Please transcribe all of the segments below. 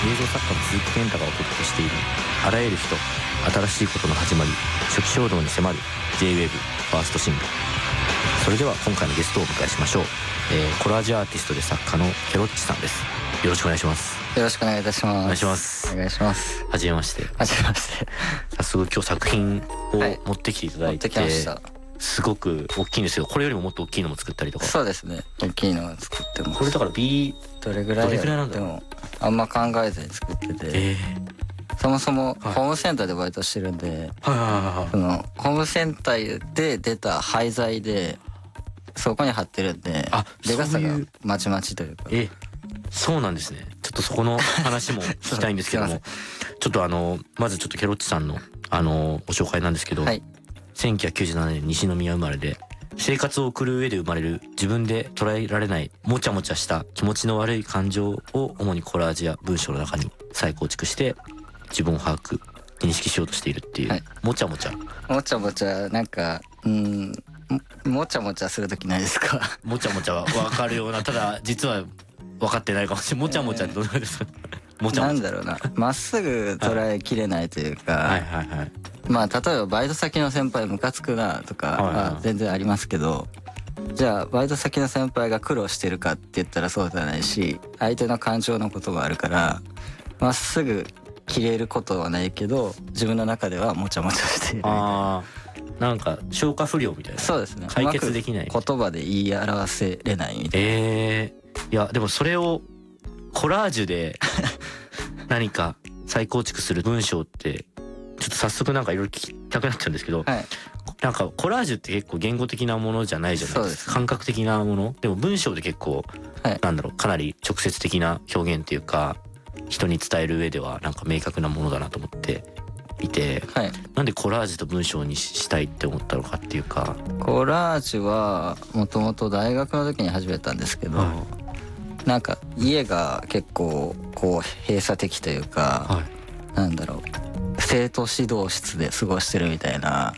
映像作家の鈴木健太がお届けしているあらゆる人新しいことの始まり初期衝動に迫る J-WAVE ファーストシングル。それでは今回のゲストをお迎えしましょう。コラージュアーティストで作家のケロッチさんです。よろしくお願いします。 よろしくお願いいたします。 お願いします。 お願いします。 はじめまして。 はじめまして。 早速今日作品を持ってきていただいて、 持ってきました。 すごく大きいんですけど、これよりももっと大きいのも作ったりとか。 そうですね、大きいのを作ってます。 これだから B どれぐらいなんだろう。 でもあんま考えずに作ってて、そもそもホームセンターでバイトしてるんで、そのホームセンターで出た廃材でそこに貼ってるんで、でかさがまちまちというか。 そうなんですね。ちょっとそこの話も聞きたいんですけどもちょっとまずちょっとケロッチさんのご紹介なんですけど、1997年西宮生まれで、生活を送る上で生まれる自分で捉えられないもちゃもちゃした気持ちの悪い感情を主にコラージュや文章の中に再構築して自分を把握認識しようとしているっていう、もちゃもちゃなんかもちゃもちゃする時ないですか？ もちゃもちゃは分かるようなただ実は分かってないかもしれない。もちゃもちゃってどうなんですか？もちゃもちゃなんだろうな、まっすぐ捉えきれないというか、まあ例えばバイト先の先輩ムカつくなとかは全然ありますけど、じゃあバイト先の先輩が苦労してるかって言ったらそうじゃないし、相手の感情のことがあるからまっすぐ切れることはないけど自分の中ではもちゃもちゃしているみたいな。 なんか消化不良みたいな。そうですね、解決できない、 言葉で言い表せれないみたいな。 いやでもそれをコラージュで何か再構築する文章ってちょっと早速なんかいろいろ聞きたくなっちゃうんですけど、なんかコラージュって結構言語的なものじゃないじゃないですか。感覚的なものでも文章で結構、なんだろう、かなり直接的な表現っていうか人に伝える上ではなんか明確なものだなと思っていて、なんでコラージュと文章にしたいって思ったのかっていうか。 コラージュはもともと大学の時に始めたんですけど、なんか家が結構こう閉鎖的というか、なんだろう、生徒指導室で過ごしてるみたいな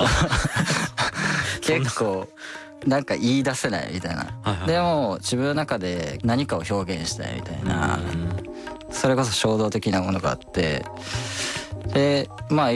結構なんか言い出せないみたいな、でも自分の中で何かを表現したいみたいな、それこそ衝動的なものがあって、でまあ